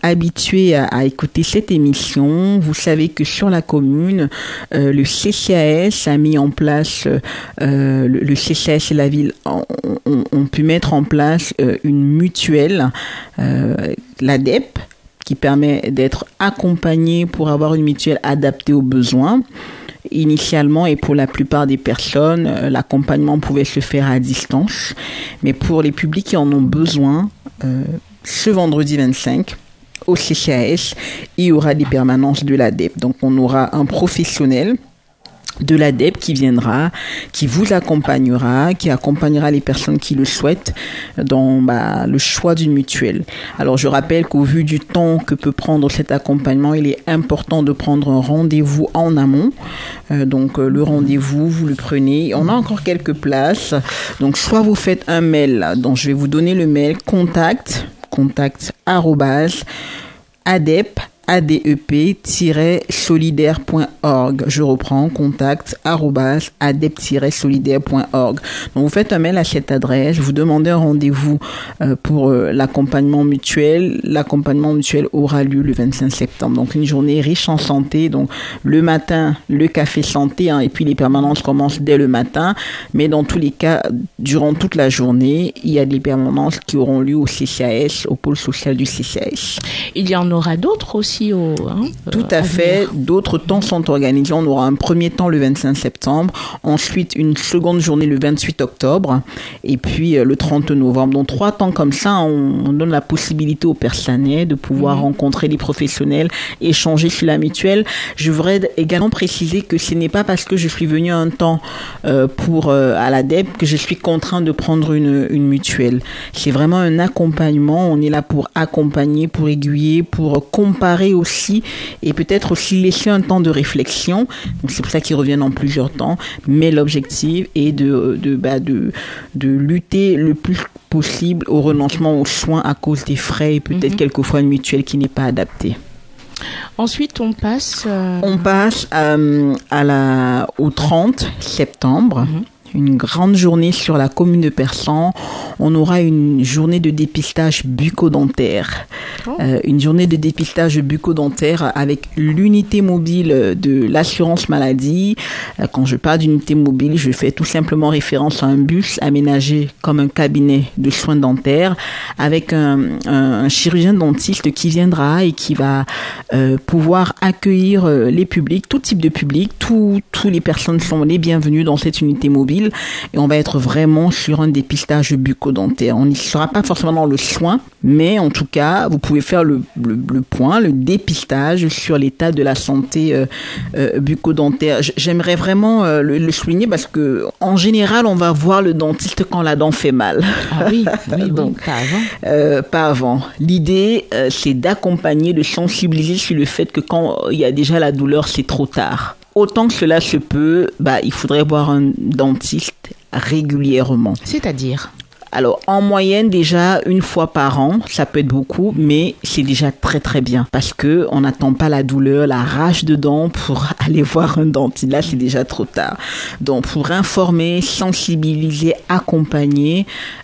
habitués à écouter cette émission, vous savez que sur la commune, le CCAS a mis en place, le CCAS et la ville ont pu mettre en place une mutuelle, l'ADEP, qui permet d'être accompagné pour avoir une mutuelle adaptée aux besoins. Initialement, et pour la plupart des personnes, l'accompagnement pouvait se faire à distance. Mais pour les publics qui en ont besoin, ce vendredi 25, au CCAS, il y aura des permanences de l'ADEP. Donc, on aura un professionnel de l'ADEP qui viendra, qui vous accompagnera, qui accompagnera les personnes qui le souhaitent dans le choix d'une mutuelle. Alors je rappelle qu'au vu du temps que peut prendre cet accompagnement, il est important de prendre un rendez-vous en amont. Donc le rendez-vous, vous le prenez. On a encore quelques places. Donc soit vous faites un mail, donc je vais vous donner le mail contact adep-solidaire.org. Je reprends, contact@adep-solidaire.org. Donc, vous faites un mail à cette adresse, vous demandez un rendez-vous pour l'accompagnement mutuel. L'accompagnement mutuel aura lieu le 25 septembre. Donc, une journée riche en santé. Donc, le matin, le café santé, et puis les permanences commencent dès le matin. Mais dans tous les cas, durant toute la journée, il y a des permanences qui auront lieu au CCAS, au pôle social du CCAS. Il y en aura d'autres aussi. Tout à fait. D'autres temps sont organisés. On aura un premier temps le 25 septembre, ensuite une seconde journée le 28 octobre et puis le 30 novembre. Donc 3 temps comme ça, on donne la possibilité aux personnels de pouvoir rencontrer les professionnels, échanger sur la mutuelle. Je voudrais également préciser que ce n'est pas parce que je suis venu un temps à l'ADEP que je suis contraint de prendre une mutuelle. C'est vraiment un accompagnement. On est là pour accompagner, pour aiguiller, pour comparer aussi et peut-être aussi laisser un temps de réflexion. Donc c'est pour ça qu'ils reviennent en plusieurs temps. Mais l'objectif est de lutter le plus possible au renoncement aux soins à cause des frais et peut-être quelquefois une mutuelle qui n'est pas adaptée. Ensuite, on passe au 30 septembre. Une grande journée sur la commune de Persan. On aura une journée de dépistage bucco-dentaire. Une journée de dépistage bucco-dentaire avec l'unité mobile de l'assurance maladie. Quand je parle d'unité mobile, je fais tout simplement référence à un bus aménagé comme un cabinet de soins dentaires avec un chirurgien dentiste qui viendra et qui va pouvoir accueillir les publics, tout type de public. Tous les personnes sont les bienvenues dans cette unité mobile. Et on va être vraiment sur un dépistage bucco-dentaire. On n'y sera pas forcément dans le soin, mais en tout cas, vous pouvez faire le point, le dépistage sur l'état de la santé bucco-dentaire. J'aimerais vraiment le souligner parce que en général, on va voir le dentiste quand la dent fait mal. Ah oui, donc pas avant. Pas avant. L'idée, c'est d'accompagner, de sensibiliser sur le fait que quand il y a déjà la douleur, c'est trop tard. Autant que cela se peut, il faudrait voir un dentiste régulièrement. C'est-à-dire ? Alors, en moyenne, déjà, 1 fois par an, ça peut être beaucoup, mais c'est déjà très très bien parce que on n'attend pas la douleur, la rage de dents pour aller voir un dentiste. Là, c'est déjà trop tard. Donc, pour informer, sensibiliser, accompagner,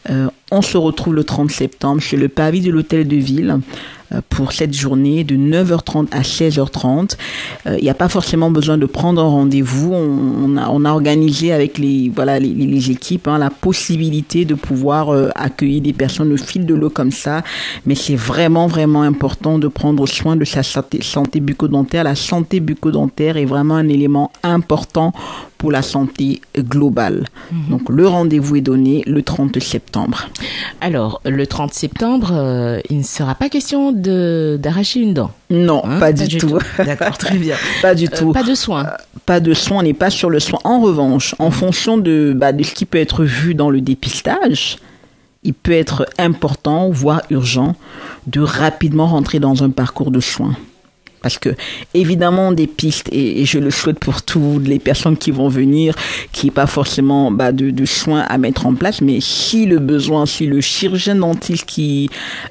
on se retrouve le 30 septembre chez le pavis de l'hôtel de ville pour cette journée de 9h30 à 16h30. Il n'y a pas forcément besoin de prendre un rendez-vous. On a organisé avec les équipes la possibilité de pouvoir accueillir des personnes au fil de l'eau comme ça. Mais c'est vraiment, vraiment important de prendre soin de sa santé bucco-dentaire. La santé bucco-dentaire est vraiment un élément important pour la santé globale. Donc, le rendez-vous est donné le 30 septembre. Alors, le 30 septembre, il ne sera pas question d'arracher une dent. Non, pas du tout. D'accord, très bien. Pas du tout. Pas de soins. Pas de soins, on n'est pas sur le soin. En revanche, en fonction de ce qui peut être vu dans le dépistage, il peut être important, voire urgent, de rapidement rentrer dans un parcours de soins. Parce que, évidemment, des pistes, et je le souhaite pour toutes les personnes qui vont venir, qui n'ont pas forcément de soins à mettre en place, mais si le besoin, si le chirurgien dentiste qui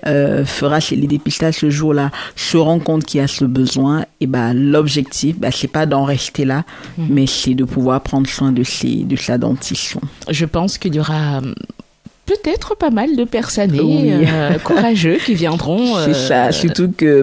fera les dépistages ce jour-là se rend compte qu'il y a ce besoin, et l'objectif, c'est pas d'en rester là, mais c'est de pouvoir prendre soin de sa dentition. Je pense qu'il y aura peut-être pas mal de personnes courageux qui viendront. C'est ça, surtout que